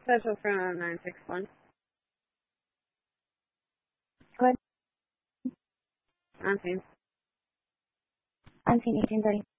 Special from 961. Go ahead. Unseen. Unseen 1830.